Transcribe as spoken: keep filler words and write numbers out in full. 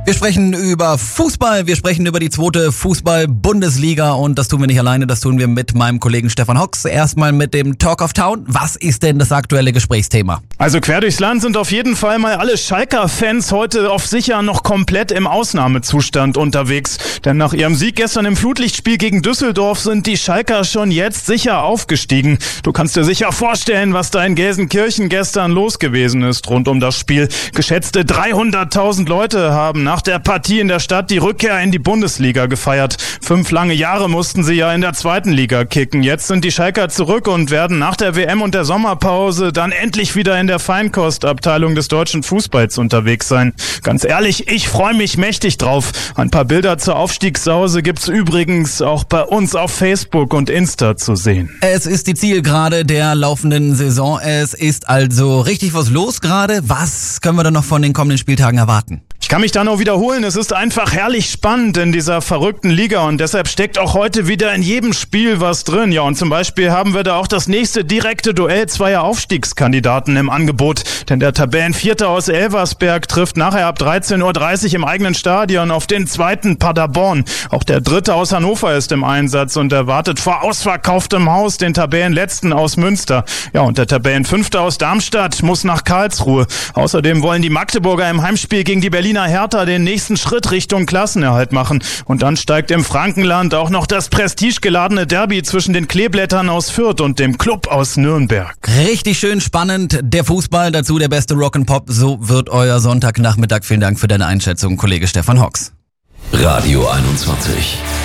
Wir sprechen über Fußball, wir sprechen über die zweite Fußball-Bundesliga und das tun wir nicht alleine, das tun wir mit meinem Kollegen Stefan Hocks. Erstmal mit dem Talk of Town. Was ist denn das aktuelle Gesprächsthema? Also quer durchs Land sind auf jeden Fall mal alle Schalker-Fans heute auf sicher noch komplett im Ausnahmezustand unterwegs. Denn nach ihrem Sieg gestern im Flutlichtspiel gegen Düsseldorf sind die Schalker schon jetzt sicher aufgestiegen. Du kannst dir sicher vorstellen, was da in Gelsenkirchen gestern los gewesen ist rund um das Spiel. Geschätzte dreihunderttausend Leute haben nach der Partie in der Stadt die Rückkehr in die Bundesliga gefeiert. Fünf lange Jahre mussten sie ja in der zweiten Liga kicken. Jetzt sind die Schalker zurück und werden nach der W M und der Sommerpause dann endlich wieder in der Feinkostabteilung des deutschen Fußballs unterwegs sein. Ganz ehrlich, ich freue mich mächtig drauf. Ein paar Bilder zur Aufstiegssause gibt's übrigens auch bei uns auf Facebook und Insta zu sehen. Es ist die Zielgerade der laufenden Saison. Es ist also richtig was los gerade. Was können wir dann noch von den kommenden Spieltagen erwarten? Ich kann mich da nur wiederholen, es ist einfach herrlich spannend in dieser verrückten Liga und deshalb steckt auch heute wieder in jedem Spiel was drin. Ja, und zum Beispiel haben wir da auch das nächste direkte Duell zweier Aufstiegskandidaten im Angebot, denn der Tabellenvierte aus Elversberg trifft nachher ab dreizehn Uhr dreißig im eigenen Stadion auf den zweiten Paderborn. Auch der Dritte aus Hannover ist im Einsatz und erwartet vor ausverkauftem Haus den Tabellenletzten aus Münster. Ja, und der Tabellenfünfte aus Darmstadt muss nach Karlsruhe. Außerdem wollen die Magdeburger im Heimspiel gegen die Berliner Hertha den nächsten Schritt Richtung Klassenerhalt machen. Und dann steigt im Frankenland auch noch das prestigegeladene Derby zwischen den Kleeblättern aus Fürth und dem Club aus Nürnberg. Richtig schön spannend, der Fußball, dazu der beste Rock'n'Pop. So wird euer Sonntagnachmittag. Vielen Dank für deine Einschätzung, Kollege Stefan Hocks. Radio einundzwanzig.